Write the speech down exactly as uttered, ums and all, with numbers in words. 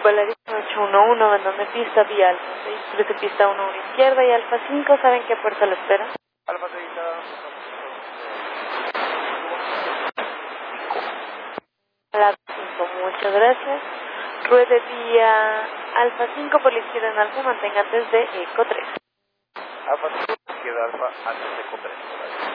Polaris ocho uno uno, abandone pista, vía Alfa seis, cruce pista uno uno izquierda y Alfa cinco, ¿saben qué puerta lo espera? Alfa seis, Alfa cinco, muchas gracias. Ruede vía Alfa cinco por la izquierda en Alfa, mantenga antes de Eco tres. Alfa cinco, izquierda Alfa, antes de Eco tres.